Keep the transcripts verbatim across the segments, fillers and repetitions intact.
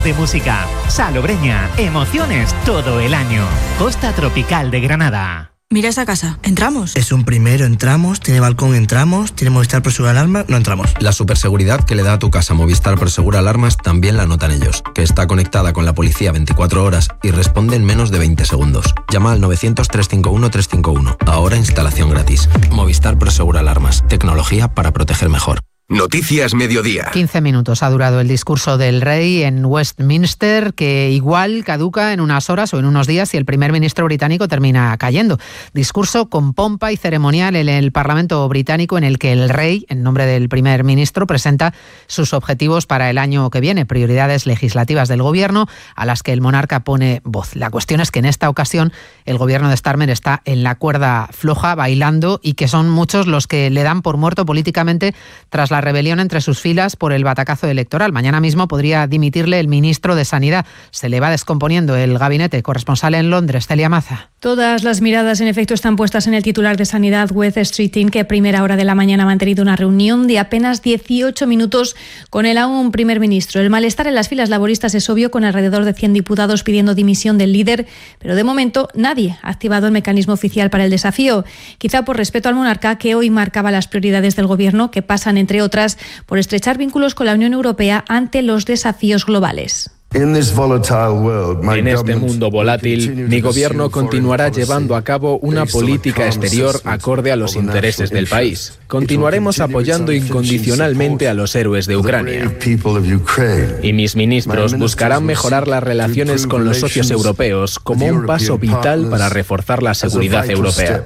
De música, salobreña, emociones todo el año. Costa Tropical de Granada. Mira esa casa, ¿entramos? Es un primero, entramos, tiene balcón, entramos, tiene Movistar Prosegura Alarmas, no entramos. La superseguridad que le da a tu casa Movistar Prosegura Alarmas también la notan ellos, que está conectada con la policía veinticuatro horas y responde en menos de veinte segundos. Llama al novecientos, trescientos cincuenta y uno, trescientos cincuenta y uno. Ahora instalación gratis. Movistar Prosegura Alarmas, tecnología para proteger mejor. Noticias Mediodía. quince minutos ha durado el discurso del rey en Westminster, que igual caduca en unas horas o en unos días si el primer ministro británico termina cayendo. Discurso con pompa y ceremonial en el Parlamento británico, en el que el rey, en nombre del primer ministro, presenta sus objetivos para el año que viene, prioridades legislativas del gobierno a las que el monarca pone voz. La cuestión es que en esta ocasión el gobierno de Starmer está en la cuerda floja, bailando, y que son muchos los que le dan por muerto políticamente tras la rebelión entre sus filas por el batacazo electoral. Mañana mismo podría dimitirle el ministro de Sanidad. Se le va descomponiendo el gabinete. Corresponsal en Londres, Celia Maza. Todas las miradas, en efecto, están puestas en el titular de Sanidad, Wes Streeting, que a primera hora de la mañana ha mantenido una reunión de apenas dieciocho minutos con el aún primer ministro. El malestar en las filas laboristas es obvio, con alrededor de cien diputados pidiendo dimisión del líder, pero de momento nadie ha activado el mecanismo oficial para el desafío. Quizá por respeto al monarca, que hoy marcaba las prioridades del gobierno, que pasan, entre otras, por estrechar vínculos con la Unión Europea ante los desafíos globales. En este mundo volátil, mi gobierno continuará llevando a cabo una política exterior acorde a los intereses del país. Continuaremos apoyando incondicionalmente a los héroes de Ucrania. Y mis ministros buscarán mejorar las relaciones con los socios europeos como un paso vital para reforzar la seguridad europea.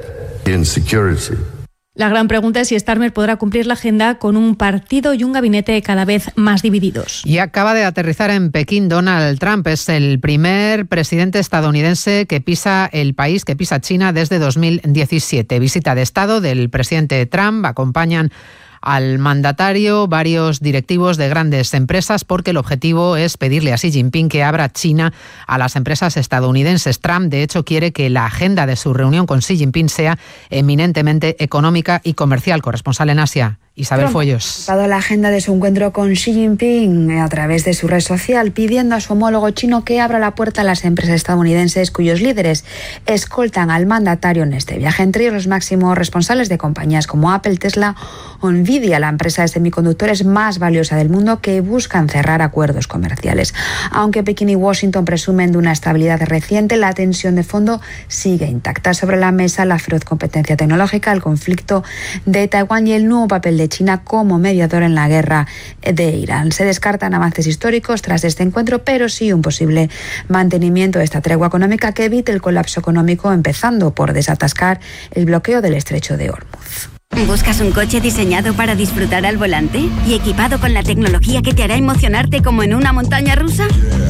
La gran pregunta es si Starmer podrá cumplir la agenda con un partido y un gabinete cada vez más divididos. Y acaba de aterrizar en Pekín Donald Trump. Es el primer presidente estadounidense que pisa el país, que pisa China desde dos mil diecisiete. Visita de Estado del presidente Trump. Acompañan al mandatario varios directivos de grandes empresas, porque el objetivo es pedirle a Xi Jinping que abra China a las empresas estadounidenses. Trump, de hecho, quiere que la agenda de su reunión con Xi Jinping sea eminentemente económica y comercial. Corresponsal en Asia, Isabel Follos. Ha dado la agenda de su encuentro con Xi Jinping a través de su red social, pidiendo a su homólogo chino que abra la puerta a las empresas estadounidenses cuyos líderes escoltan al mandatario en este viaje, entre ellos los máximos responsables de compañías como Apple, Tesla o Nvidia, la empresa de semiconductores más valiosa del mundo, que buscan cerrar acuerdos comerciales. Aunque Pekín y Washington presumen de una estabilidad reciente, la tensión de fondo sigue intacta. Sobre la mesa, la feroz competencia tecnológica, el conflicto de Taiwán y el nuevo papel de China como mediador en la guerra de Irán. Se descartan avances históricos tras este encuentro, pero sí un posible mantenimiento de esta tregua económica que evite el colapso económico, empezando por desatascar el bloqueo del estrecho de Hormuz. ¿Buscas un coche diseñado para disfrutar al volante y equipado con la tecnología que te hará emocionarte como en una montaña rusa?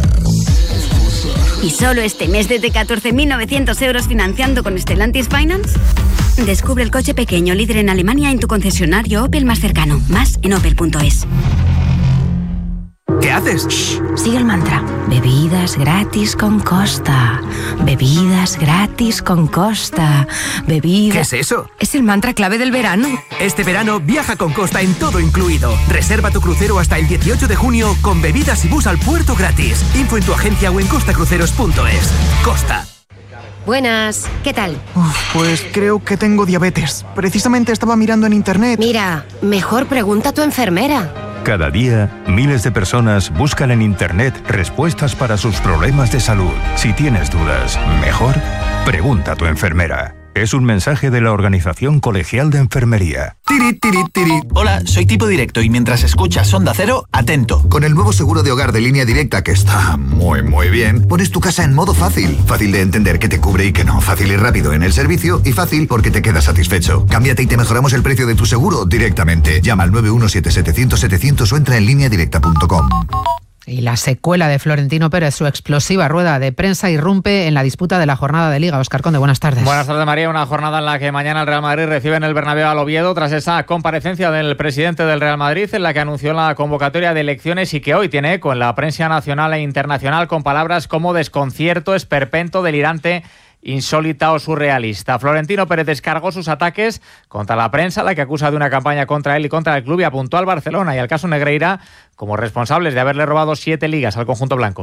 ¿Y solo este mes desde catorce mil novecientos euros financiando con Stellantis Finance? Descubre el coche pequeño líder en Alemania en tu concesionario Opel más cercano. Más en opel punto es. ¿Qué haces? Shh, sigue el mantra. Bebidas gratis con Costa. Bebidas gratis con Costa. Bebidas... ¿Qué es eso? Es el mantra clave del verano. Este verano viaja con Costa en todo incluido. Reserva tu crucero hasta el dieciocho de junio con bebidas y bus al puerto gratis. Info en tu agencia o en costa cruceros punto es. Costa. Buenas, ¿qué tal? Uf, pues creo que tengo diabetes. Precisamente estaba mirando en internet. Mira, mejor pregunta a tu enfermera. Cada día, miles de personas buscan en internet respuestas para sus problemas de salud. Si tienes dudas, mejor pregunta a tu enfermera. Es un mensaje de la Organización Colegial de Enfermería. Tiri, tiri, tiri. Hola, soy Tipo Directo y mientras escuchas Onda Cero, atento. Con el nuevo seguro de hogar de Línea Directa, que está muy, muy bien, pones tu casa en modo fácil. Fácil de entender que te cubre y que no. Fácil y rápido en el servicio y fácil porque te quedas satisfecho. Cámbiate y te mejoramos el precio de tu seguro directamente. Llama al nueve uno siete setecientos setecientos o entra en línea directa punto com. Y la secuela de Florentino Pérez, su explosiva rueda de prensa, irrumpe en la disputa de la jornada de Liga. Óscar Conde, buenas tardes. Buenas tardes, María. Una jornada en la que mañana el Real Madrid recibe en el Bernabéu al Oviedo tras esa comparecencia del presidente del Real Madrid en la que anunció la convocatoria de elecciones y que hoy tiene eco en la prensa nacional e internacional con palabras como desconcierto, esperpento, delirante, insólita o surrealista. Florentino Pérez descargó sus ataques contra la prensa, la que acusa de una campaña contra él y contra el club, y apuntó al Barcelona y al caso Negreira como responsables de haberle robado siete ligas al conjunto blanco.